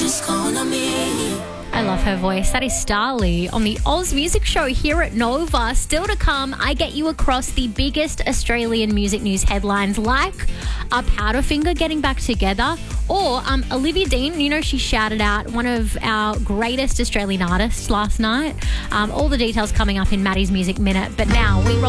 I love her voice. That is Starly on the Oz Music Show here at Nova. Still to come, I get you across the biggest Australian music news headlines like a Powderfinger getting back together or Olivia Dean. You know, she shouted out one of our greatest Australian artists last night. All the details coming up in Maddie's Music Minute. But now we roll